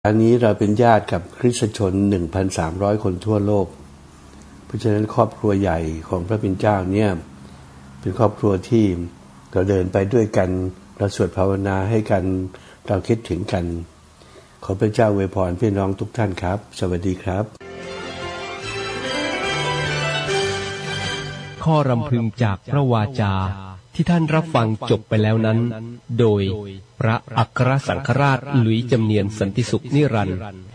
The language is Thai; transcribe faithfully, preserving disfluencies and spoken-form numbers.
อันนี้เราเป็นญาติกับคริสตชน หนึ่งพันสามร้อย คนทั่วโลกเพราะฉะนั้นครอบครัวใหญ่ของพระเป็นเจ้าเนี่ยเป็นครอบครัวที่เราเดินไปด้วยกันเราสวดภาวนาให้กันเราคิดถึงกันขอพระเจ้าอวยพรพี่น้องทุกท่านครับสวัสดีครับข้อรำพึงจากพระวาจาที่ท่านรับฟังจบไปแล้วนั้นโดยพระอัครสังฆราชหลุยส์จำเนียนสันติสุขนิรันดร์